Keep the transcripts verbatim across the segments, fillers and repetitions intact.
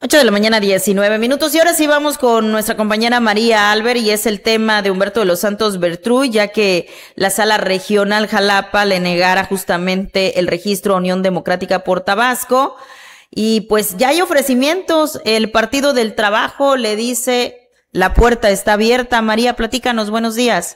ocho de la mañana, diecinueve minutos. Y ahora sí vamos con nuestra compañera María Alber, y es el tema de Humberto de los Santos Bertruy, ya que la Sala Regional Jalapa le negara justamente el registro a Unión Democrática por Tabasco. Y pues ya hay ofrecimientos. El Partido del Trabajo le dice: la puerta está abierta. María, platícanos, buenos días.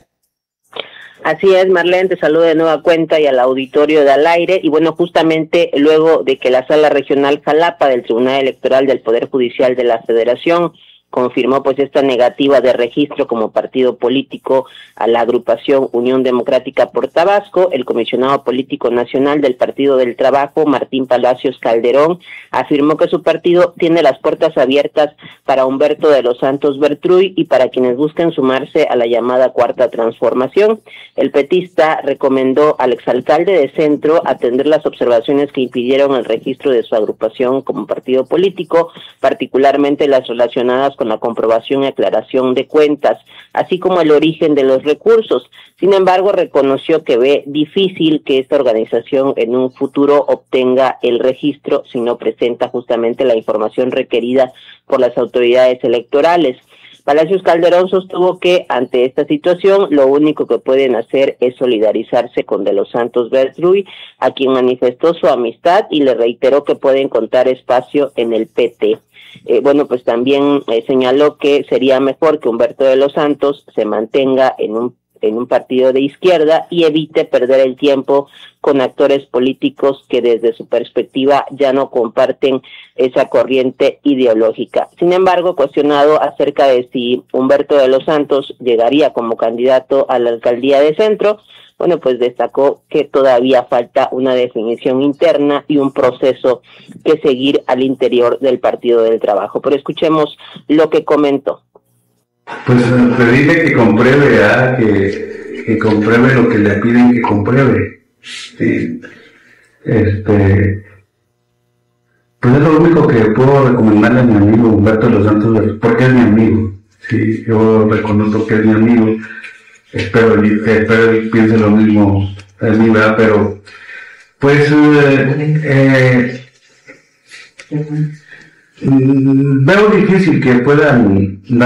Así es, Marlene, te saludo de nueva cuenta y al auditorio de Al Aire. Y bueno, justamente luego de que la Sala Regional Jalapa del Tribunal Electoral del Poder Judicial de la Federación confirmó pues esta negativa de registro como partido político a la agrupación Unión Democrática por Tabasco, el comisionado político nacional del Partido del Trabajo, Martín Palacios Calderón, afirmó que su partido tiene las puertas abiertas para Humberto de los Santos Bertruy y para quienes busquen sumarse a la llamada Cuarta Transformación. El petista recomendó al exalcalde de Centro atender las observaciones que impidieron el registro de su agrupación como partido político, particularmente las relacionadas con la comprobación y aclaración de cuentas, así como el origen de los recursos. Sin embargo, reconoció que ve difícil que esta organización en un futuro obtenga el registro si no presenta justamente la información requerida por las autoridades electorales. Palacios Calderón sostuvo que ante esta situación lo único que pueden hacer es solidarizarse con De los Santos Bertruy, a quien manifestó su amistad y le reiteró que puede encontrar espacio en el P T. Eh, bueno, pues también eh, señaló que sería mejor que Humberto de los Santos se mantenga en un en un partido de izquierda y evite perder el tiempo con actores políticos que desde su perspectiva ya no comparten esa corriente ideológica. Sin embargo, cuestionado acerca de si Humberto de los Santos llegaría como candidato a la alcaldía de Centro, bueno, pues destacó que todavía falta una definición interna y un proceso que seguir al interior del Partido del Trabajo. Pero escuchemos lo que comentó. Pues pedirle que compruebe, ¿ah? que, que compruebe lo que le piden que compruebe. Sí. Este, pues es lo único que puedo recomendarle a mi amigo Humberto de los Santos, porque es mi amigo. Sí, yo reconozco que es mi amigo. Espero, espero y piense lo mismo de mí, ¿verdad? Pero, pues, eh, eh, veo difícil que puedan dar